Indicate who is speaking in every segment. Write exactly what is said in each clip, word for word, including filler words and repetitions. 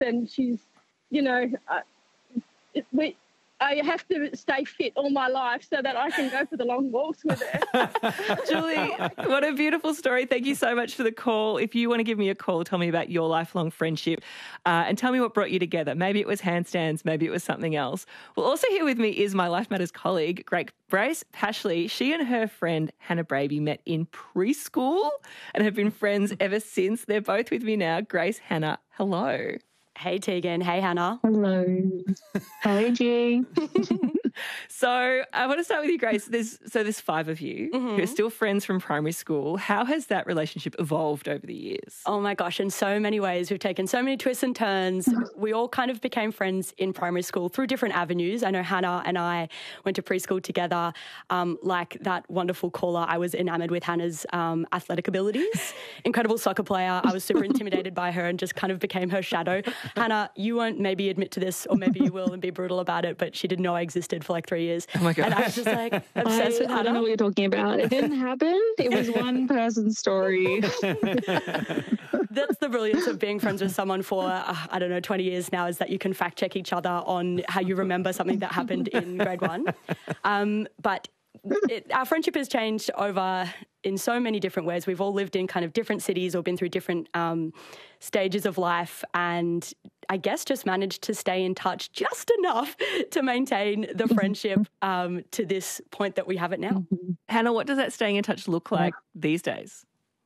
Speaker 1: and she's, you know, uh, it, we. I have to stay fit all my life so that I can go for the long walks with her.
Speaker 2: Julie, what a beautiful story. Thank you so much for the call. If you want to give me a call, tell me about your lifelong friendship uh, and tell me what brought you together. Maybe it was handstands, maybe it was something else. Well, also here with me is my Life Matters colleague, Grace Pashley. She and her friend Hannah Braby met in preschool and have been friends ever since. They're both with me now. Grace, Hannah, hello.
Speaker 3: Hey, Tegan. Hey, Hannah.
Speaker 4: Hello. Hey, G.
Speaker 2: So I want to start with you, Grace. There's, so there's five of you
Speaker 3: Mm-hmm.
Speaker 2: who are still friends from primary school. How has that relationship evolved over the years?
Speaker 3: Oh, my gosh, in so many ways. We've taken so many twists and turns. We all kind of became friends in primary school through different avenues. I know Hannah and I went to preschool together. Um, like that wonderful caller, I was enamoured with Hannah's um, athletic abilities. Incredible soccer player. I was super intimidated by her and just kind of became her shadow. Hannah, you won't maybe admit to this, or maybe you will and be brutal about it, but she didn't know I existed for like three years.
Speaker 2: Oh my God.
Speaker 3: And I was just like obsessed
Speaker 4: I,
Speaker 3: with
Speaker 4: I
Speaker 3: Hannah.
Speaker 4: don't know what you're talking about. It didn't happen. It was one person's story.
Speaker 3: That's the brilliance of being friends with someone for, uh, I don't know, twenty years now, is that you can fact check each other on how you remember something that happened in grade one. Um, but it, our friendship has changed over in so many different ways. We've all lived in kind of different cities or been through different um, stages of life, and I guess just managed to stay in touch just enough to maintain the friendship um, to this point that we have it now.
Speaker 2: Hannah, what does that staying in touch look like these days?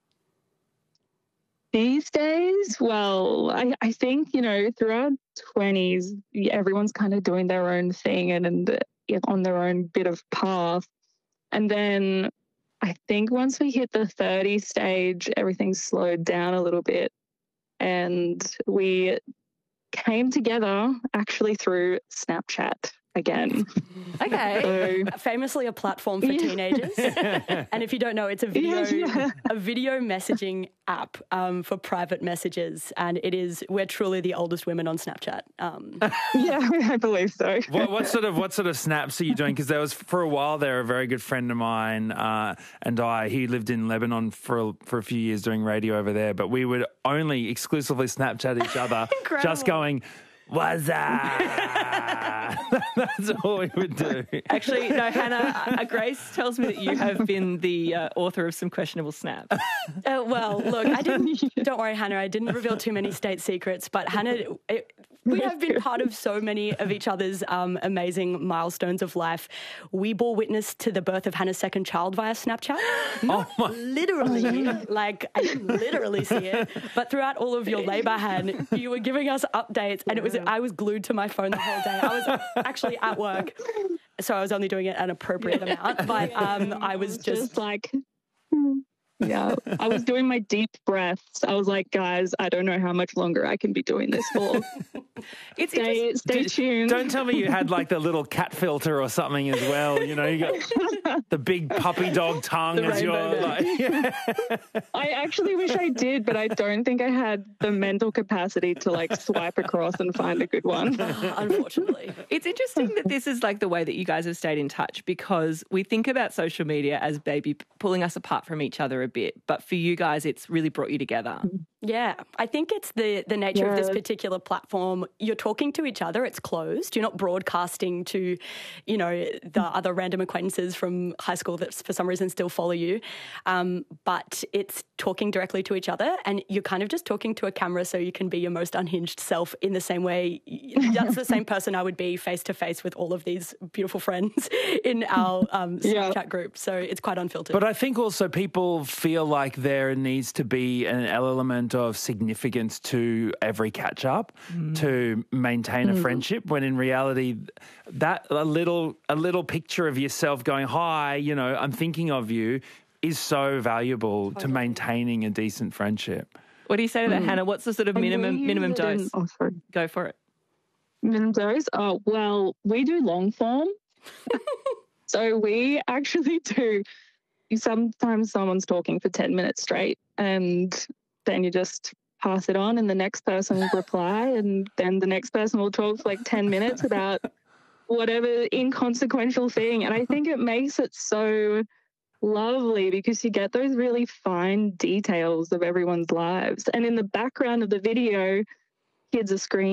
Speaker 4: These days, well, I, I think, you know, throughout twenties, everyone's kind of doing their own thing and, and on their own bit of path. And then I think once we hit the thirty stage, everything slowed down a little bit. And we came together actually through Snapchat again.
Speaker 3: Okay.
Speaker 4: So,
Speaker 3: famously a platform for
Speaker 4: Yeah.
Speaker 3: teenagers. And if you don't know, it's a video
Speaker 4: Yeah, yeah.
Speaker 3: a video messaging app um, for private messages. And it is, we're truly the oldest women on Snapchat. Um,
Speaker 4: yeah, I believe so.
Speaker 5: What, what sort of what sort of snaps are you doing? Because there was for a while there a very good friend of mine uh, and I. He lived in Lebanon for a, for a few years doing radio over there, but we would only exclusively Snapchat each other, just going, "What's up?" That's all we would do.
Speaker 2: Actually, no, Hannah, uh, Grace tells me that you have been the uh, author of some questionable snaps.
Speaker 3: Uh, well, look, I didn't, don't worry, Hannah, I didn't reveal too many state secrets, but Hannah, it, we have been part of so many of each other's um, amazing milestones of life. We bore witness to the birth of Hannah's second child via Snapchat. Not
Speaker 5: my-
Speaker 3: literally, like I didn't literally see it, but throughout all of your labour, Han, you were giving us updates, and it was I was glued to my phone the whole day. I was actually at work, so I was only doing it an appropriate amount, but um, I was just,
Speaker 4: just like, yeah, I was doing my deep breaths. I was like, guys, I don't know how much longer I can be doing this for.
Speaker 2: It's
Speaker 4: Stay,
Speaker 2: interesting.
Speaker 4: stay tuned.
Speaker 5: Don't tell me you had like the little cat filter or something as well. You know, you got the big puppy dog tongue
Speaker 2: The
Speaker 5: as your
Speaker 2: rainbow
Speaker 5: like. Yeah.
Speaker 4: I actually wish I did, but I don't think I had the mental capacity to like swipe across and find a good one.
Speaker 3: unfortunately.
Speaker 2: It's interesting that this is like the way that you guys have stayed in touch, because we think about social media as maybe pulling us apart from each other a bit, but for you guys, it's really brought you together.
Speaker 3: Yeah, I think it's the, the nature of this
Speaker 4: Yeah.
Speaker 3: particular platform. You're talking to each other, it's closed. You're not broadcasting to, you know, the other random acquaintances from high school that for some reason still follow you. Um, but it's talking directly to each other, and you're kind of just talking to a camera so you can be your most unhinged self in the same way. That's the same person I would be face to face with all of these beautiful friends in our um,
Speaker 4: Yeah.
Speaker 3: Snapchat group. So it's quite unfiltered.
Speaker 5: But I think also people feel like there needs to be an element of significance to every catch up to maintain a friendship, when in reality that a little a little picture of yourself going, "Hi, you know, I'm thinking of you," is so valuable to maintaining a decent friendship.
Speaker 2: What do you say to that, Hannah? What's the sort of
Speaker 4: And
Speaker 2: minimum
Speaker 4: we
Speaker 2: minimum
Speaker 4: didn't-
Speaker 2: dose?
Speaker 4: Oh, sorry.
Speaker 2: Go for it.
Speaker 4: Minimum dose? Oh, well, we do long form. So we actually do. Sometimes someone's talking for ten minutes straight, and then you just pass it on, and the next person will reply, and then the next person will talk for like ten minutes about whatever inconsequential thing. And I think it makes it so lovely because you get those really fine details of everyone's lives. And in the background of the video, kids are screaming